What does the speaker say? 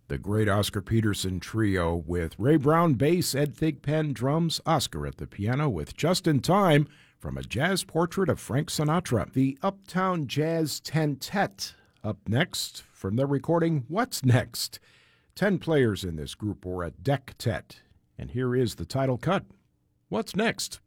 The great Oscar Peterson Trio with Ray Brown bass, Ed Thigpen drums, Oscar at the piano with Just in Time from a jazz portrait of Frank Sinatra. The Uptown Jazz Tentet up next from their recording What's Next? 10 players in this group, or a dectet. And here is the title cut, What's Next?